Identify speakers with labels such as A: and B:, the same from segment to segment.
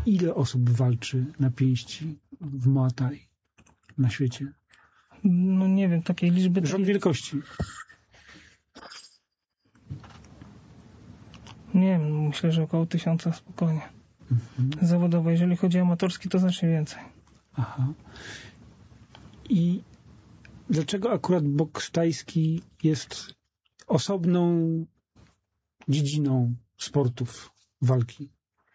A: ile osób walczy na pięści w Muay Thai na świecie?
B: No nie wiem, takiej liczby...
A: Rząd wielkości.
B: Nie wiem, myślę, że około 1000 spokojnie. Zawodowo. Jeżeli chodzi o amatorski, to znacznie więcej.
A: Aha. I dlaczego akurat boks tajski jest osobną dziedziną sportów walki?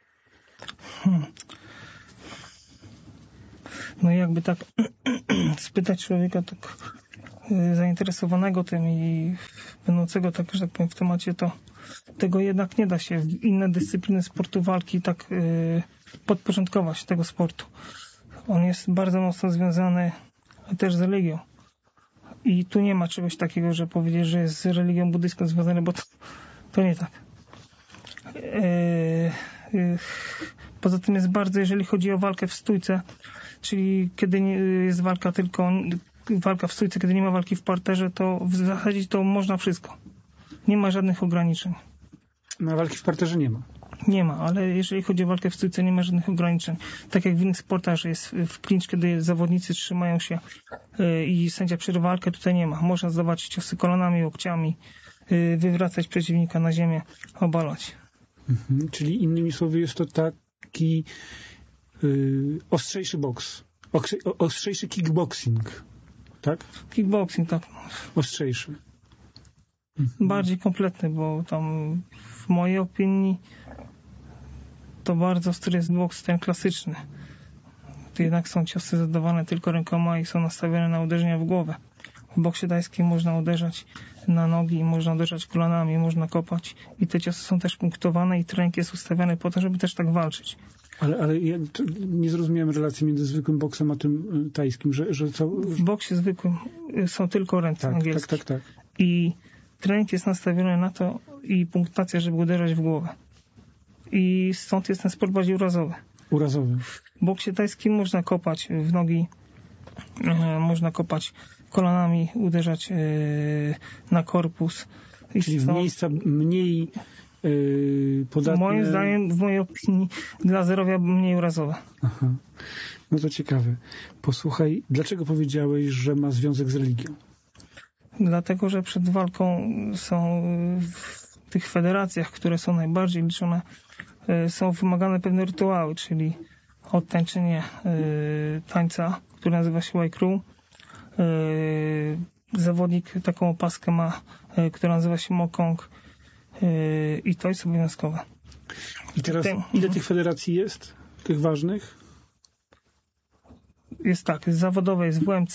B: No jakby tak spytać człowieka tak zainteresowanego tym i będącego tak, że tak powiem w temacie, to tego jednak nie da się w inne dyscypliny sportu walki tak podporządkować tego sportu. On jest bardzo mocno związany też z religią. I tu nie ma czegoś takiego, że powiedzieć, że jest z religią buddyjską związany, bo to nie tak. Poza tym jest bardzo, jeżeli chodzi o walkę w stójce, czyli kiedy jest walka tylko walka w stójce, kiedy nie ma walki w parterze, to w zasadzie to można wszystko. Nie ma żadnych ograniczeń.
A: No, walki w parterze nie ma.
B: Nie ma, ale jeżeli chodzi o walkę w stójce, nie ma żadnych ograniczeń. Tak jak w innych sportach, że jest w clinch, kiedy zawodnicy trzymają się i sędzia przerywa walkę, tutaj nie ma. Można zdawać ciosy kolanami, łokciami, wywracać przeciwnika na ziemię, obalać.
A: Czyli innymi słowy jest to taki ostrzejszy boks. Ostrzejszy kickboxing. Tak?
B: Kickboxing, tak.
A: Ostrzejszy.
B: Bardziej kompletny, bo tam w mojej opinii to bardzo ostry jest boks ten klasyczny. To jednak są ciosy zadawane tylko rękoma i są nastawione na uderzenia w głowę. W boksie tajskim można uderzać na nogi, można uderzać kolanami, można kopać i te ciosy są też punktowane i trening jest ustawiany po to, żeby też tak walczyć.
A: Ale ja nie zrozumiałem relacji między zwykłym boksem a tym tajskim, że co...
B: W boksie zwykłym są tylko ręce angielskie.
A: Tak.
B: I trening jest nastawiony na to i punktacja, żeby uderzać w głowę. I stąd jest ten sport bardziej urazowy.
A: Urazowy.
B: W boksie tajskim można kopać w nogi, można kopać kolanami, uderzać na korpus.
A: Czyli w miejsca mniej podatne...
B: Moim zdaniem, w mojej opinii, dla zdrowia mniej urazowe.
A: Aha. No to ciekawe. Posłuchaj, dlaczego powiedziałeś, że ma związek z religią?
B: Dlatego, że przed walką są w tych federacjach, które są najbardziej liczone, są wymagane pewne rytuały, czyli odtańczenie tańca, który nazywa się Wai-Kru. Zawodnik taką opaskę ma, która nazywa się Mokong i to jest obowiązkowe.
A: I teraz ile tych federacji jest? Tych ważnych?
B: Jest tak, zawodowe jest WMC,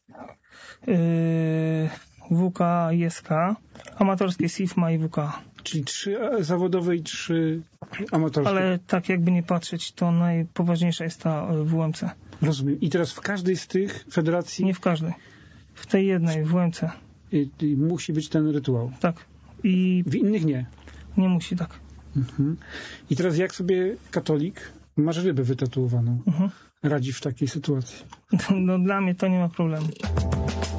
B: WK, ISK, amatorskie SIFMA i WK.
A: Czyli 3 zawodowe i 3 amatorskie.
B: Ale tak jakby nie patrzeć, to najpoważniejsza jest ta WMC.
A: Rozumiem. I teraz w każdej z tych federacji...
B: Nie w każdej. W tej jednej, w WMC.
A: Musi być ten rytuał.
B: Tak. I
A: w innych nie.
B: Nie musi, tak.
A: I teraz jak sobie katolik, masz rybę wytatuowaną, radzi w takiej sytuacji?
B: No dla mnie to nie ma problemu.